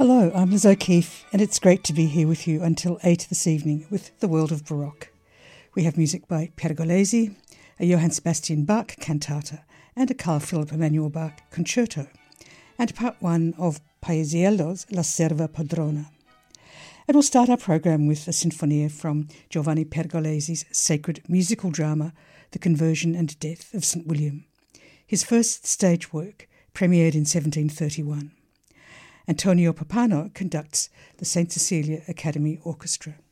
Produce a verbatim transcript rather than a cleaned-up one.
Hello, I'm Liz O'Keefe, and it's great to be here with you until eight this evening with The World of Baroque. We have music by Pergolesi, a Johann Sebastian Bach cantata, and a Carl Philipp Emanuel Bach concerto, and part one of Paisiello's La Serva Padrona. And we'll start our program with a sinfonia from Giovanni Pergolesi's sacred musical drama, The Conversion and Death of Saint William, his first stage work, premiered in seventeen thirty-one. Antonio Pappano conducts the Saint Cecilia Academy Orchestra.